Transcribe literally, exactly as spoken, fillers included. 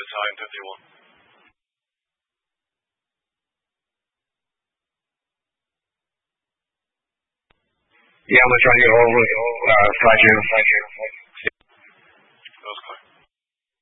time that they want. Yeah, I'm gonna try to get over uh, Roger.